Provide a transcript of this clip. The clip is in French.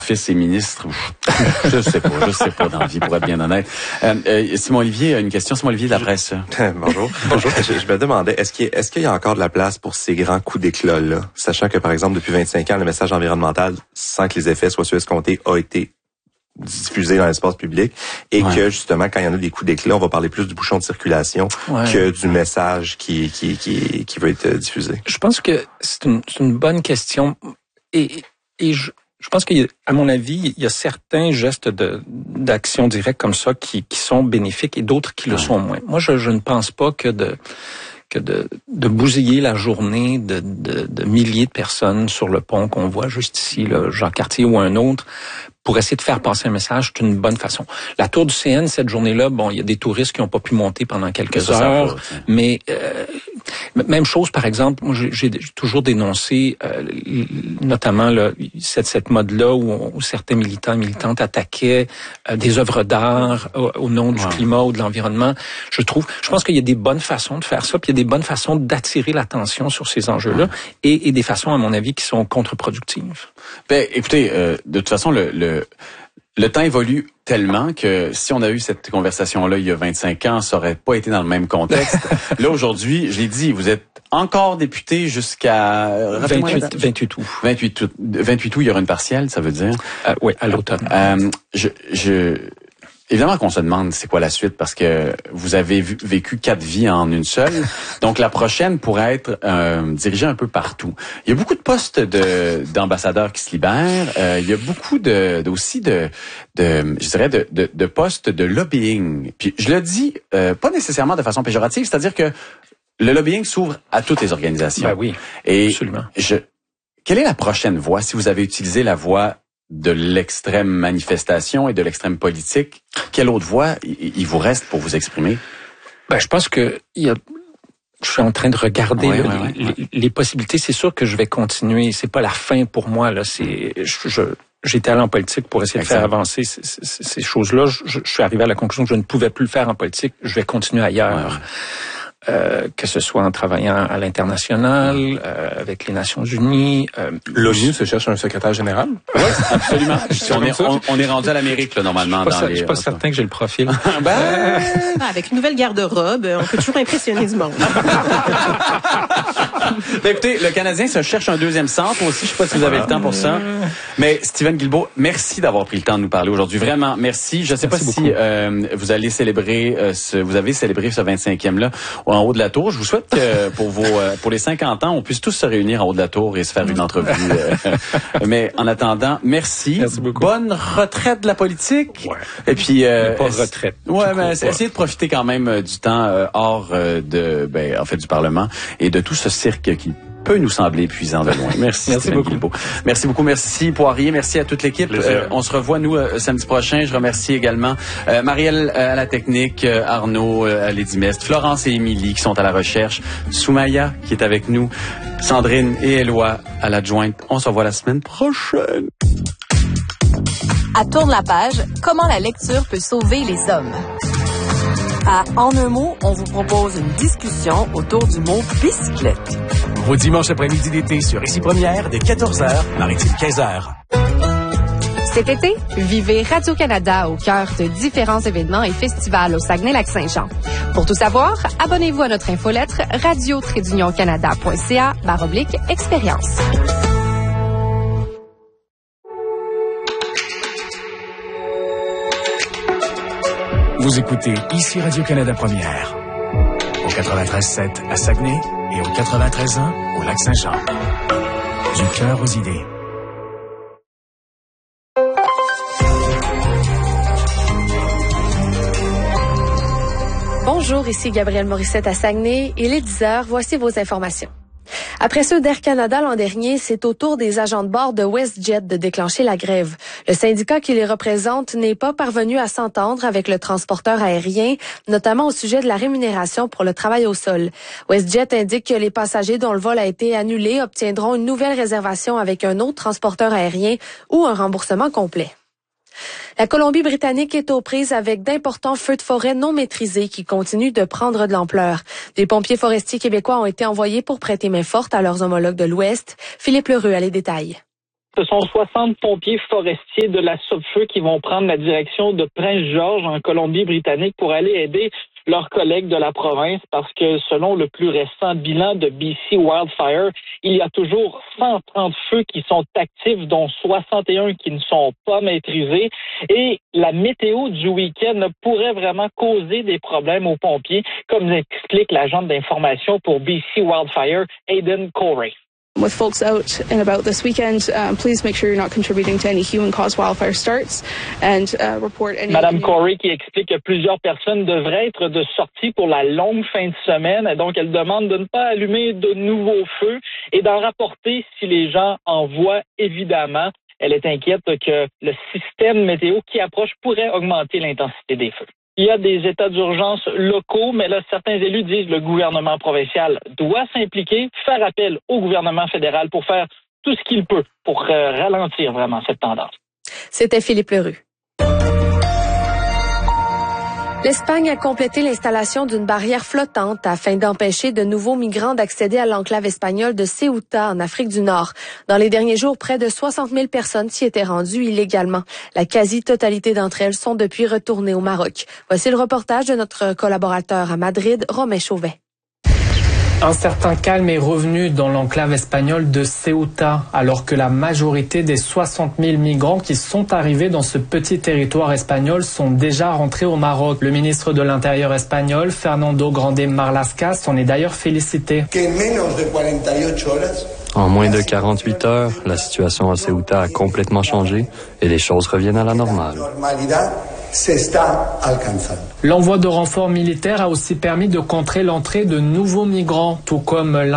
fils est ministre. Je sais pas dans la vie, pour être bien honnête. Simon Olivier, une question. Simon Olivier de la presse. Bonjour. Je me demandais, est-ce qu'il y a encore de la place pour ces grands coups d'éclat là, sachant que par exemple depuis 25 ans, le message environnemental, sans que les effets soient ceux escomptés, a été diffusé dans l'espace public et que justement quand il y en a des coups d'éclat, on va parler plus du bouchon de circulation que du message qui va être diffusé. Je pense que c'est une bonne question et je pense qu'à mon avis, il y a certains gestes d'action directe comme ça qui sont bénéfiques et d'autres qui le sont moins. Moi, je ne pense pas que de bousiller la journée de milliers de personnes sur le pont qu'on voit juste ici, là, Jacques-Cartier ou un autre, pour essayer de faire passer un message, c'est une bonne façon. La tour du CN, cette journée-là, bon, il y a des touristes qui n'ont pas pu monter pendant quelques heures, mais même chose, par exemple, moi j'ai toujours dénoncé notamment cette mode-là où certains militants et militantes attaquaient des œuvres d'art au nom du climat ou de l'environnement. Je pense qu'il y a des bonnes façons de faire ça, puis il y a des bonnes façons d'attirer l'attention sur ces enjeux-là, et des façons, à mon avis, qui sont contre-productives. Ben, écoutez, de toute façon, le temps évolue tellement que si on a eu cette conversation-là il y a 25 ans, ça aurait pas été dans le même contexte. Là, aujourd'hui, je l'ai dit, vous êtes encore député jusqu'à 28 août. 28 août, il y aura une partielle, ça veut dire? Oui, à l'automne. Évidemment qu'on se demande c'est quoi la suite parce que vous avez vécu 4 vies en une seule. Donc la prochaine pourrait être dirigée un peu partout. Il y a beaucoup de postes d'ambassadeurs qui se libèrent. Il y a beaucoup de postes de lobbying. Puis je le dis pas nécessairement de façon péjorative, c'est-à-dire que le lobbying s'ouvre à toutes les organisations. Ben oui, absolument. Quelle est la prochaine voie si vous avez utilisé la voie de l'extrême manifestation et de l'extrême politique? Quelle autre voie il vous reste pour vous exprimer? Ben, je pense que je suis en train de regarder les possibilités. C'est sûr que je vais continuer. C'est pas la fin pour moi, là. J'étais allé en politique pour essayer de faire avancer ces choses-là. Je suis arrivé à la conclusion que je ne pouvais plus le faire en politique. Je vais continuer ailleurs. Que ce soit en travaillant à l'international, avec les Nations Unies. L'ONU se cherche un secrétaire général? Oui, absolument. on est rendu à l'Amérique, là, normalement. Je suis pas certain que j'ai le profil. Avec une nouvelle garde-robe, on peut toujours impressionner du monde. Écoutez, le Canadien se cherche un deuxième centre aussi. Je sais pas si vous avez le temps pour ça. Mais Steven Guilbeault, merci d'avoir pris le temps de nous parler aujourd'hui. Vraiment, merci. Je sais pas si vous allez célébrer vous avez célébré ce 25e-là en haut de la tour. Je vous souhaite que pour les 50 ans, on puisse tous se réunir en haut de la tour et se faire une entrevue. Mais en attendant, merci beaucoup. Bonne retraite de la politique. Ouais. Et puis pas retraite. Ouais, mais essayez de profiter quand même du temps hors du Parlement et de tout ce cirque qui peut nous sembler épuisant de loin. Merci beaucoup. Merci beaucoup. Merci Poirier. Merci à toute l'équipe. On se revoit, nous, samedi prochain. Je remercie également Marielle à la technique, Arnaud à l'Édimest, Florence et Émilie qui sont à la recherche, Soumaya qui est avec nous, Sandrine et Éloi à l'adjointe. On se revoit la semaine prochaine. À Tourne la page, comment la lecture peut sauver les hommes. À En un mot, on vous propose une discussion autour du mot bicyclette. Vos dimanches après-midi d'été sur Ici Première dès 14h, Maritime 15h. Cet été, vivez Radio-Canada au cœur de différents événements et festivals au Saguenay-Lac-Saint-Jean. Pour tout savoir, abonnez-vous à notre infolettre radio-canada.ca/expérience. Vous écoutez Ici Radio-Canada Première, au 93.7 à Saguenay et au 93.1 au Lac-Saint-Jean. Du cœur aux idées. Bonjour, ici Gabrielle Morissette à Saguenay. Il est 10h, voici vos informations. Après ceux d'Air Canada l'an dernier, c'est au tour des agents de bord de WestJet de déclencher la grève. Le syndicat qui les représente n'est pas parvenu à s'entendre avec le transporteur aérien, notamment au sujet de la rémunération pour le travail au sol. WestJet indique que les passagers dont le vol a été annulé obtiendront une nouvelle réservation avec un autre transporteur aérien ou un remboursement complet. La Colombie-Britannique est aux prises avec d'importants feux de forêt non maîtrisés qui continuent de prendre de l'ampleur. Des pompiers forestiers québécois ont été envoyés pour prêter main forte à leurs homologues de l'Ouest. Philippe Lheureux a les détails. Ce sont 60 pompiers forestiers de la SOPFEU qui vont prendre la direction de Prince-George en Colombie-Britannique pour aller aider leurs collègues de la province parce que selon le plus récent bilan de BC Wildfire, il y a toujours 130 feux qui sont actifs, dont 61 qui ne sont pas maîtrisés. Et la météo du week-end pourrait vraiment causer des problèmes aux pompiers, comme explique l'agente d'information pour BC Wildfire, Aidan Corey. With folks out and about this weekend, please make sure you're not contributing to any human-caused wildfire starts and report any... Madame Corey qui explique que plusieurs personnes devraient être de sortie pour la longue fin de semaine. Et donc, elle demande de ne pas allumer de nouveaux feux et d'en rapporter si les gens en voient, évidemment. Elle est inquiète que le système météo qui approche pourrait augmenter l'intensité des feux. Il y a des états d'urgence locaux, mais là, certains élus disent que le gouvernement provincial doit s'impliquer, faire appel au gouvernement fédéral pour faire tout ce qu'il peut pour ralentir vraiment cette tendance. C'était Philippe Leroux. L'Espagne a complété l'installation d'une barrière flottante afin d'empêcher de nouveaux migrants d'accéder à l'enclave espagnole de Ceuta en Afrique du Nord. Dans les derniers jours, près de 60 000 personnes s'y étaient rendues illégalement. La quasi-totalité d'entre elles sont depuis retournées au Maroc. Voici le reportage de notre collaborateur à Madrid, Romain Chauvet. Un certain calme est revenu dans l'enclave espagnole de Ceuta, alors que la majorité des 60 000 migrants qui sont arrivés dans ce petit territoire espagnol sont déjà rentrés au Maroc. Le ministre de l'Intérieur espagnol, Fernando Grande Marlaska, s'en est d'ailleurs félicité. En moins de 48 heures, la situation à Ceuta a complètement changé et les choses reviennent à la normale. L'envoi de renforts militaires a aussi permis de contrer l'entrée de nouveaux migrants, tout comme